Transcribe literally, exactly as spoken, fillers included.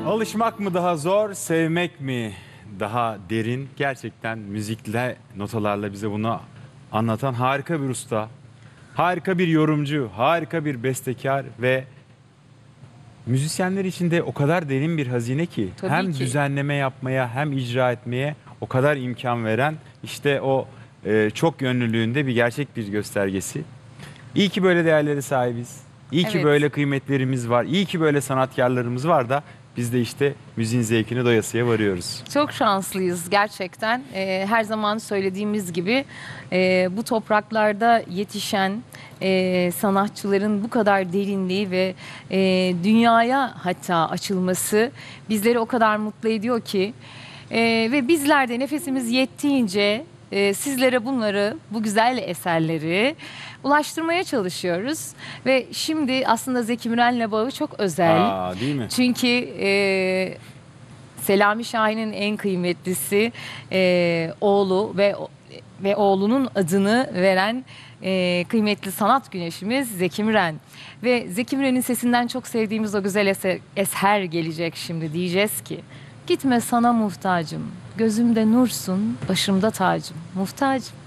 Alışmak mı daha zor, sevmek mi daha derin? Gerçekten müzikle, notalarla bize bunu anlatan harika bir usta, harika bir yorumcu, harika bir bestekar ve müzisyenler için de o kadar derin bir hazine ki Tabii hem ki. düzenleme yapmaya hem icra etmeye o kadar imkan veren işte o e, çok yönlülüğünde bir gerçek bir göstergesi. İyi ki böyle değerlere sahibiz. İyi ki Evet. böyle kıymetlerimiz var. İyi ki böyle sanatkarlarımız var da biz de işte müziğin zevkine doyasıya varıyoruz. Çok şanslıyız gerçekten. Ee, her zaman söylediğimiz gibi e, bu topraklarda yetişen e, sanatçıların bu kadar derinliği ve e, dünyaya hatta açılması bizleri o kadar mutlu ediyor ki. E, ve bizler de nefesimiz yettiğince e, sizlere bunları, bu güzel eserleri ulaştırmaya çalışıyoruz. Ve şimdi aslında Zeki Müren'le bağı çok özel. Aa, değil mi? Çünkü e, Selami Şahin'in en kıymetlisi e, oğlu ve ve oğlunun adını veren e, kıymetli sanat güneşimiz Zeki Müren. Ve Zeki Müren'in sesinden çok sevdiğimiz o güzel eser, eser gelecek şimdi. Diyeceğiz ki gitme sana muhtacım, gözümde nursun, başımda tacım, muhtacım.